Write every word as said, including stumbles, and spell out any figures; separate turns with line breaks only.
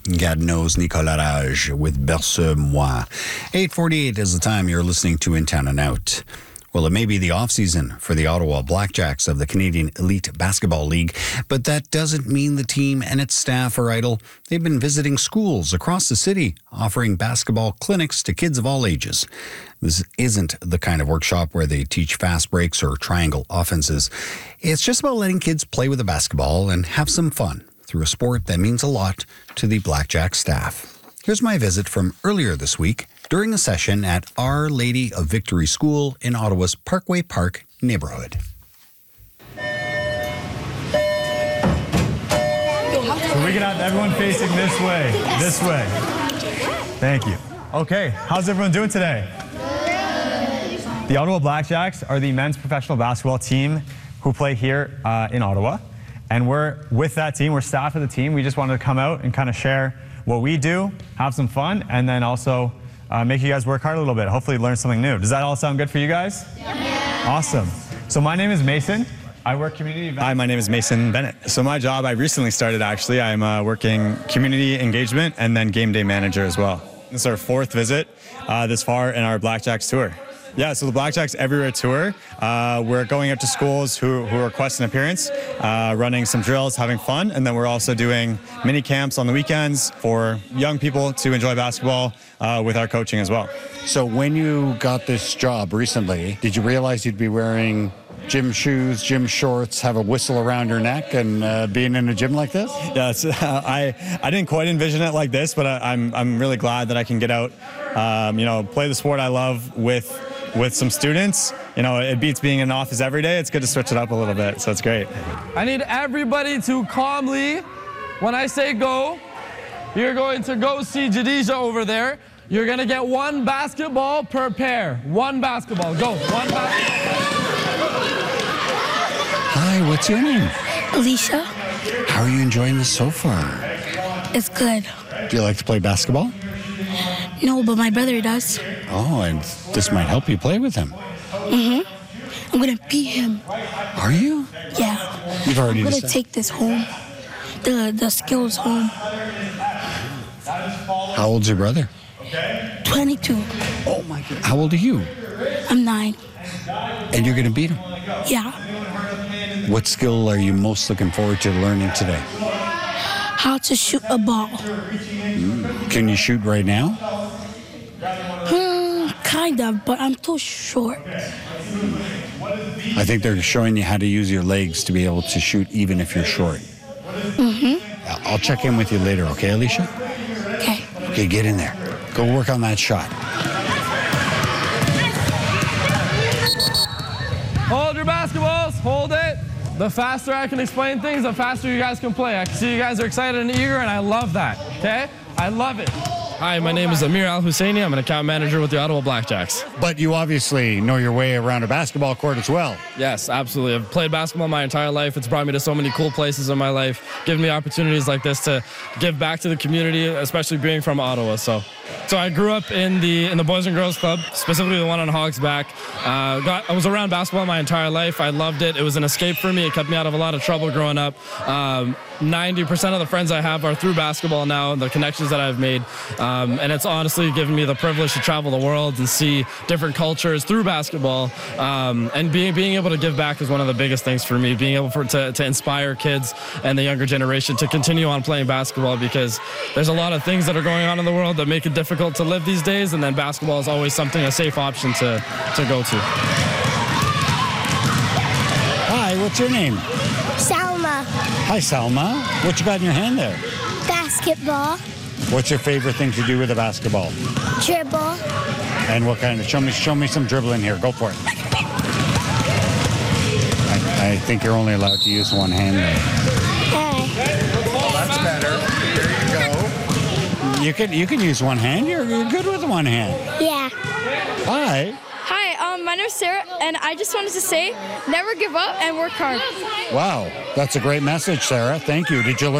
God knows Nicolas Rage with Berce Moi. eight forty-eight is the time you're listening to In Town and Out. Well, it may be the off-season for the Ottawa Blackjacks of the Canadian Elite Basketball League, but that doesn't mean the team and its staff are idle. They've been visiting schools across the city, offering basketball clinics to kids of all ages. This isn't the kind of workshop where they teach fast breaks or triangle offenses. It's just about letting kids play with a basketball and have some fun through a sport that means a lot to the Blackjack staff. Here's my visit from earlier this week during a session at Our Lady of Victory School in Ottawa's Parkway Park neighborhood.
So we can have everyone facing this way, this way. Thank you. Okay, how's everyone doing today? The Ottawa Blackjacks are the men's professional basketball team who play here uh, in Ottawa. And we're with that team, we're staff of the team. We just wanted to come out and kind of share what we do, have some fun, and then also uh, make you guys work hard a little bit. Hopefully learn something new. Does that all sound good for you guys? Yeah. Awesome. So my name is Mason. I work community events.
Hi, my name is Mason Bennett. So my job, I recently started actually. I'm uh, working community engagement and then game day manager as well. This is our fourth visit uh, this far in our Blackjacks tour. Yeah, so the Blackjacks Everywhere tour, uh, we're going up to schools who, who request an appearance, uh, running some drills, having fun, and then we're also doing mini camps on the weekends for young people to enjoy basketball uh, with our coaching as well.
So when you got this job recently, did you realize you'd be wearing gym shoes, gym shorts, have a whistle around your neck, and uh, being in a gym like this?
Yes, uh, I I didn't quite envision it like this, but I, I'm I'm really glad that I can get out, um, you know, play the sport I love with. with some students. You know, it beats being in an office every day. It's good to switch it up a little bit, so it's great.
I need everybody to calmly, when I say go, you're going to go see Jadisha over there. You're gonna get one basketball per pair. One basketball, go, one basketball.
Hi, what's your name?
Alicia.
How are you enjoying this so far?
It's good.
Do you like to play basketball?
No, but my brother does.
Oh, and this might help you play with him.
Mm-hmm. I'm going to beat him.
Are you?
Yeah.
You've already
I'm going to
decided.
take this home. The, the skills home.
How old's your brother?
twenty-two.
Oh, my God. How old are you?
I'm nine.
And you're going to beat him?
Yeah.
What skill are you most looking forward to learning today?
How to shoot a ball.
Can you shoot right now?
Hmm, kind of, but I'm too short.
I think they're showing you how to use your legs to be able to shoot even if you're short.
Mm-hmm.
I'll check in with you later, okay, Alicia?
Okay.
Okay, get in there. Go work on that shot.
Hold your basketballs, hold it. The faster I can explain things, the faster you guys can play. I can see you guys are excited and eager, and I love that, okay? I love it.
Hi, my name is Amir Al-Husseini. I'm an account manager with the Ottawa Blackjacks.
But you obviously know your way around a basketball court as well.
Yes, absolutely. I've played basketball my entire life. It's brought me to so many cool places in my life, given me opportunities like this to give back to the community, especially being from Ottawa. So, so I grew up in the in the Boys and Girls Club, specifically the one on Hog's Back. Uh, got, I was around basketball my entire life. I loved it. It was an escape for me. It kept me out of a lot of trouble growing up. Um, ninety percent of the friends I have are through basketball now, and the connections that I've made. Um, and it's honestly given me the privilege to travel the world and see different cultures through basketball. Um, and being being able to give back is one of the biggest things for me, being able for, to, to inspire kids and the younger generation to continue on playing basketball, because there's a lot of things that are going on in the world that make it difficult to live these days, and then basketball is always something, a safe option to, to go to.
Hi, what's your name?
Salma.
Hi, Salma. What you got in your hand there?
Basketball.
What's your favorite thing to do with a basketball?
Dribble.
And what kind of? Show me, show me some dribbling here. Go for it. I, I think you're only allowed to use one hand there.
Hey.
That's better. There you go. You can you can use one hand. You're, you're good with one hand.
Yeah.
Hi.
Hi, um, my name is Sarah, and I just wanted to say, never give up and work hard.
Wow, that's a great message, Sarah. Thank you. Did you learn?